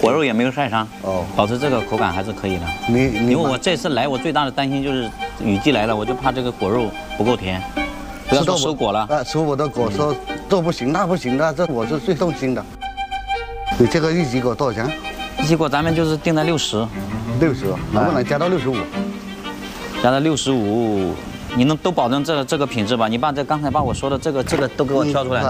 果肉也没有晒伤， 哦， 保持这个口感还是可以的。因为我这次来，我最大的担心就是雨季来了，我就怕这个果肉不够甜，不要说收果了。 收我的果说这不行那不行的，这我是最动心的。你这个一级果多少钱？ 一级果咱们就是定在60， 能不能加到65？ 加到65，你能都保证这个品质吧？你把刚才把我说的这个都给我挑出来。